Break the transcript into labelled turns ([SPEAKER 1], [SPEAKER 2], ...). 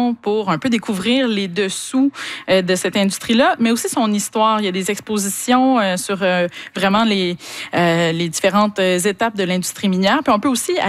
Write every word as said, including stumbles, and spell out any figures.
[SPEAKER 1] région pour un peu découvrir les dessous euh, de cette industrie-là, mais aussi son histoire. Il y a des expositions euh, sur euh, vraiment les, euh, les différentes étapes de l'industrie minière. Puis on peut aussi